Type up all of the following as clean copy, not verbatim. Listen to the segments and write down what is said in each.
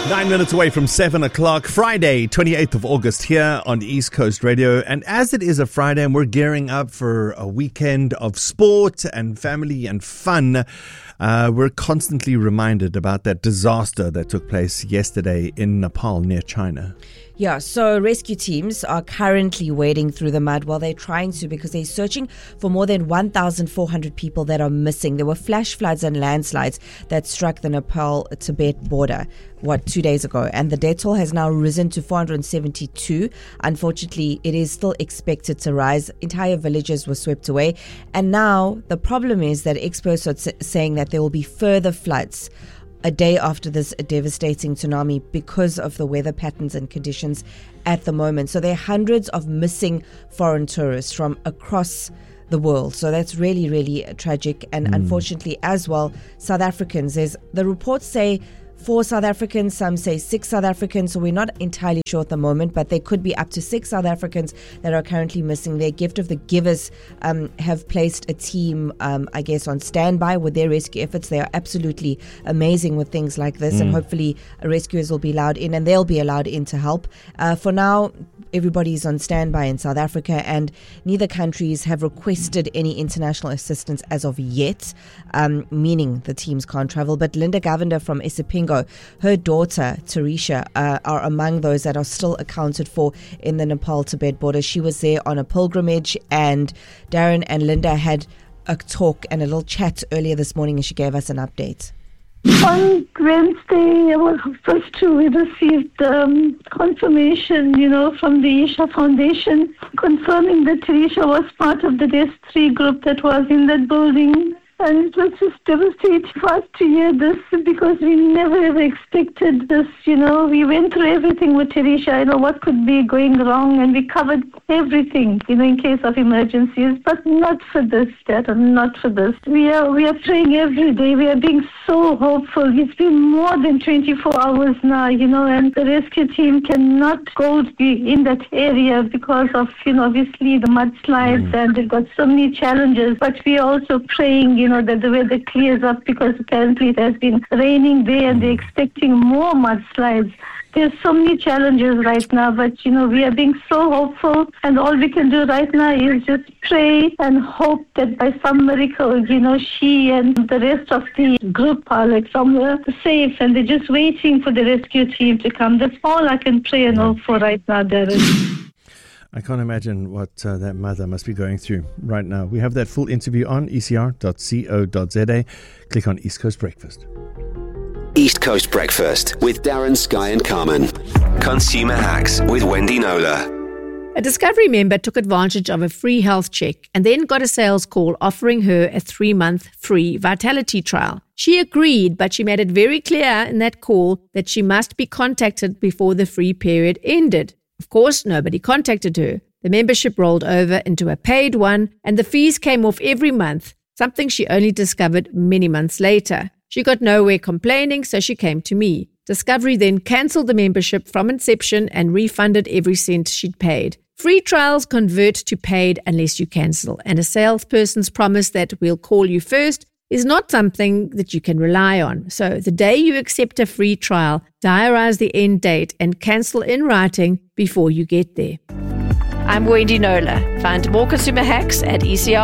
9 minutes away from 7 o'clock, Friday, 28th of August here on East Coast Radio. And as it is a Friday and we're gearing up for a weekend of sport and family and fun, we're constantly reminded about that disaster that took place yesterday in Nepal near China. Yeah, so rescue teams are currently wading through the mud. Well, they're trying to because they're searching for more than 1,400 people that are missing. There were flash floods and landslides that struck the Nepal-Tibet border, 2 days ago? And the death toll has now risen to 472. Unfortunately, it is still expected to rise. Entire villages were swept away. And now the problem is that experts are saying that there will be further floods a day after this devastating tsunami because of the weather patterns and conditions at the moment. So there are hundreds of missing foreign tourists from across the world. So that's really, really tragic. And unfortunately as well, South Africans, the reports say 4 South Africans, some say 6 South Africans, so we're not entirely sure at the moment, but there could be up to 6 South Africans that are currently missing. Their Gift of the Givers have placed a team, on standby with their rescue efforts. They are absolutely amazing with things like this, and hopefully rescuers will be allowed in, and they'll be allowed in to help. For now, everybody's on standby in South Africa, and neither countries have requested any international assistance as of yet, meaning the teams can't travel. But Linda Govender from Isipingo, her daughter Teresha, are among those that are still accounted for in the Nepal-Tibet border. She was there on a pilgrimage, and Darren and Linda had a talk and a little chat earlier this morning, and she gave us an update. On Wednesday, I was supposed to receive confirmation, from the Isha Foundation confirming that Teresha was part of the DES3 group that was in that building. And it was just devastating for us to hear this because we never ever expected this, We went through everything with Teresha, what could be going wrong, and we covered everything, in case of emergencies, but not for this, Dad, not for this. We are praying every day. We are being so hopeful. It's been more than 24 hours now, and the rescue team cannot go in that area because of, obviously the mudslides, and they've got so many challenges. But we are also praying, that the weather clears up because apparently it has been raining there and they're expecting more mudslides. There's so many challenges right now, but, we are being so hopeful, and all we can do right now is just pray and hope that by some miracle, she and the rest of the group are somewhere safe, and they're just waiting for the rescue team to come. That's all I can pray and hope for right now, Darren. I can't imagine what that mother must be going through right now. We have that full interview on ecr.co.za. Click on East Coast Breakfast. East Coast Breakfast with Darren, Sky and Carmen. Consumer Hacks with Wendy Knowler. A Discovery member took advantage of a free health check and then got a sales call offering her a 3-month free Vitality trial. She agreed, but she made it very clear in that call that she must be contacted before the free period ended. Of course, nobody contacted her. The membership rolled over into a paid one, and the fees came off every month, something she only discovered many months later. She got nowhere complaining, so she came to me. Discovery then cancelled the membership from inception and refunded every cent she'd paid. Free trials convert to paid unless you cancel, and a salesperson's promise that we'll call you first is not something that you can rely on. So the day you accept a free trial, diarise the end date and cancel in writing before you get there. I'm Wendy Knowler. Find more consumer hacks at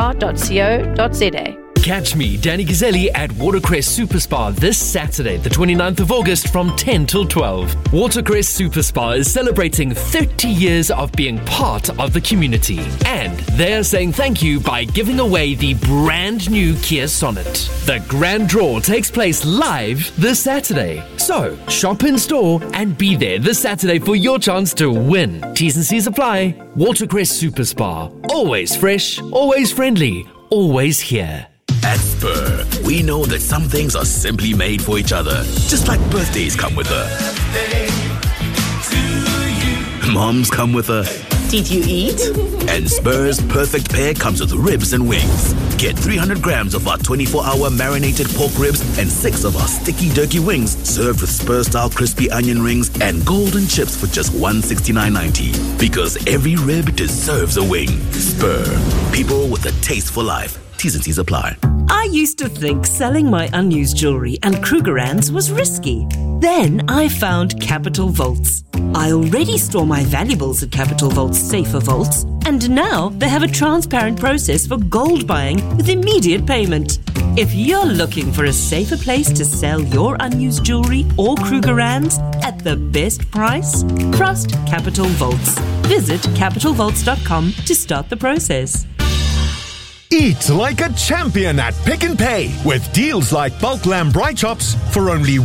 ecr.co.za. Catch me, Danny Gazzelli, at Watercress Super Spa this Saturday, the 29th of August from 10 till 12. Watercress Super Spa is celebrating 30 years of being part of the community. And they're saying thank you by giving away the brand new Kia Sonet. The grand draw takes place live this Saturday. So, shop in store and be there this Saturday for your chance to win. T's and C's apply. Watercress Super Spa. Always fresh, always friendly, always here. At Spur, we know that some things are simply made for each other. Just like birthdays come with a moms come with a did you eat? And Spur's perfect pair comes with ribs and wings. Get 300 grams of our 24-hour marinated pork ribs and 6 of our sticky turkey wings served with Spur-style crispy onion rings and golden chips for just $169.90. Because every rib deserves a wing. Spur. People with a taste for life. T's and C's apply. I used to think selling my unused jewellery and Krugerrands was risky. Then I found Capital Vaults. I already store my valuables at Capital Vault's safer vaults, and now they have a transparent process for gold buying with immediate payment. If you're looking for a safer place to sell your unused jewelry or Krugerrands at the best price, trust Capital Vaults. Visit capitalvaults.com to start the process. Eat like a champion at Pick n Pay with deals like bulk lamb braai chops for only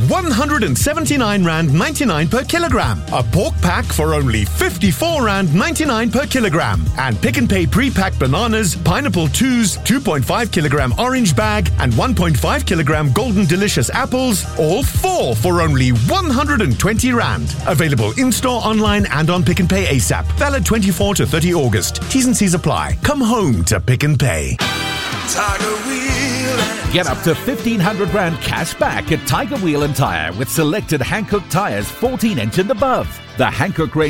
R179.99 per kilogram, a pork pack for only R54.99 per kilogram, and Pick n Pay pre-packed bananas, pineapple 2s, 2.5 kilogram orange bag, and 1.5 kilogram golden delicious apples, all 4 for only R120. Available in-store, online, and on Pick n Pay ASAP. Valid 24 to 30 August. T's and C's apply. Come home to Pick n Pay. Get up to R1,500 cash back at Tiger Wheel and Tire with selected Hankook tires 14-inch and above. The Hankook range